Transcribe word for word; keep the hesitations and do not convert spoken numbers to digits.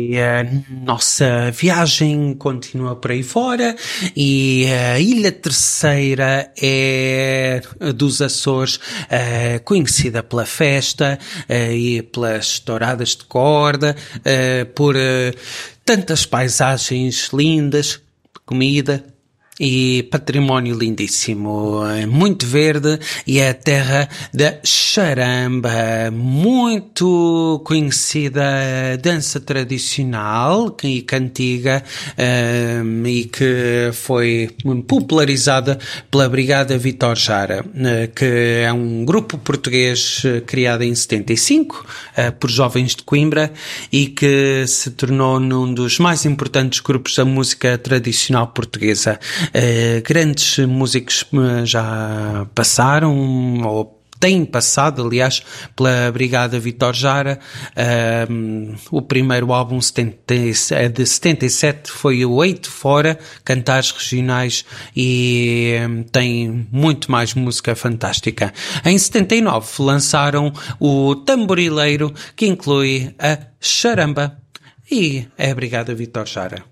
E a nossa viagem continua por aí fora e a Ilha Terceira é dos Açores, uh, conhecida pela festa uh, e pelas touradas de corda, uh, por uh, tantas paisagens lindas, comida e património lindíssimo, muito verde, e é a terra da charamba, muito conhecida dança tradicional e cantiga, um, e que foi popularizada pela Brigada Vítor Jara, que é um grupo português criado em setenta e cinco uh, por jovens de Coimbra e que se tornou num dos mais importantes grupos da música tradicional portuguesa. Uh, grandes músicos uh, já passaram, ou têm passado, aliás, pela Brigada Vítor Jara. Uh, o primeiro álbum setenta, é de setenta e sete, foi o Eito Fora, Cantares Regionais, e um, tem muito mais música fantástica. Em setenta e nove lançaram o Tamborileiro, que inclui a charamba, e é a Brigada Vítor Jara.